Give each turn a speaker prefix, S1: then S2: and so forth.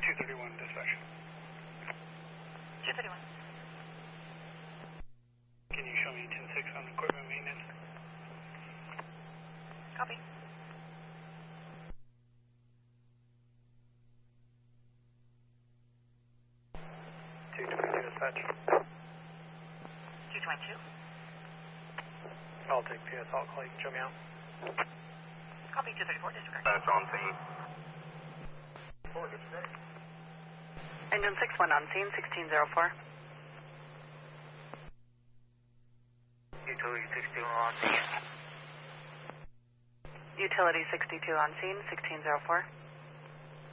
S1: 231 dispatch.
S2: 231.
S1: Can you show me 10-6 on equipment maintenance?
S2: Copy.
S1: 222 dispatch.
S2: 222.
S1: I'll take PS Alt call. You can show me out.
S2: Copy. 234, disregard.
S3: That's on scene.
S1: 4 disregard.
S2: Engine 61 on scene, 1604.
S3: Utility 62 on scene.
S2: Utility 62 on scene, 1604.